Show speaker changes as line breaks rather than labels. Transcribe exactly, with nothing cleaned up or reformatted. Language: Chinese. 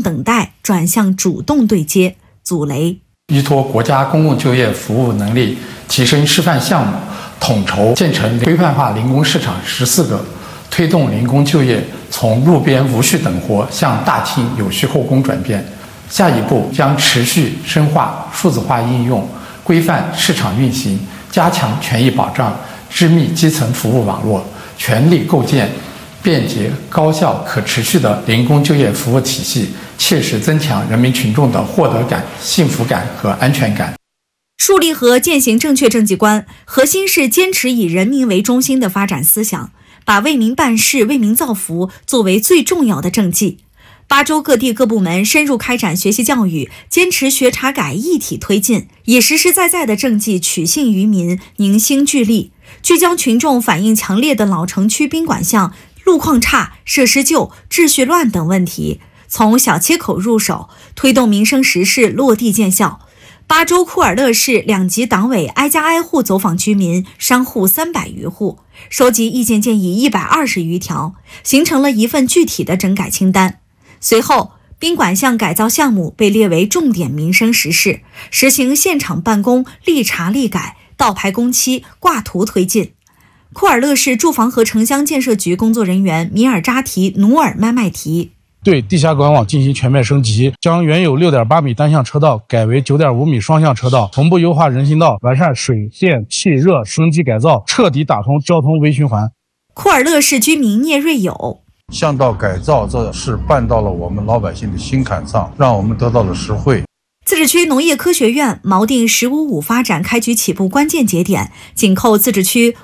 等待转向主动对接，阻雷。
依托国家公共就业服务能力提升示范项目，统筹建成规范化零工市场十四个，推动零工就业从路边无序等活向大厅有序后工转变。下一步将持续深化数字化应用，规范市场运行，加强权益保障，织密基层服务网络，全力构建便捷、高效、可持续的零工就业服务体系，切实增强人民群众的获得感、幸福感和安全感。
树立和践行正确政绩观，核心是坚持以人民为中心的发展思想，把为民办事、为民造福作为最重要的政绩。八州各地各部门深入开展学习教育，坚持学查改一体推进，以实实在在的政绩取信于民，凝心聚力，聚焦群众反映强烈的老城区宾馆巷路况差、设施旧、秩序乱等问题，从小切口入手，推动民生实事落地见效。八州库尔勒市两级党委挨家挨户走访居民、商户三百余户，收集意见建议一百二十余条，形成了一份具体的整改清单。随后，宾馆巷改造项目被列为重点民生实事，实行现场办公、立查立改、倒排工期、挂图推进。库尔勒市住房和城乡建设局工作人员米尔扎提努尔麦麦提
对地下管网进行全面升级，将原有 六点八米单向车道改为 九点五米双向车道，同步优化人行道，完善水电气热升级改造，彻底打通交通微循环。
库尔勒市居民聂瑞友，
巷道改造这事办到了我们老百姓的心坎上，让我们得到了实惠。
自治区农业科学院锚定“十五五”发展开局起步关键节点，紧扣自治区